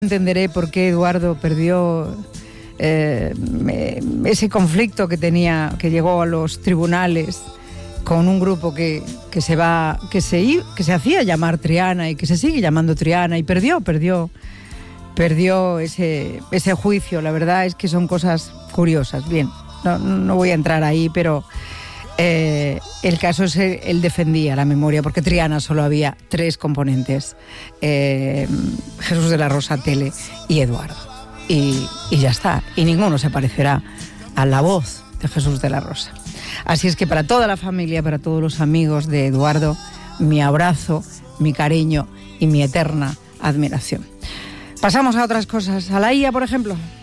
Entenderé por qué Eduardo perdió ese conflicto que tenía, que llegó a los tribunales con un grupo que se hacía llamar Triana y que se sigue llamando Triana, y perdió ese juicio. La verdad es que son cosas curiosas. Bien, no voy a entrar ahí, pero el caso es que él defendía la memoria, porque Triana solo había 3 componentes: Jesús de la Rosa, Tele y Eduardo, y ya está, y ninguno se parecerá a la voz de Jesús de la Rosa. Así es que para toda la familia, para todos los amigos de Eduardo, mi abrazo, mi cariño y mi eterna admiración. Pasamos a otras cosas. A la IA, por ejemplo.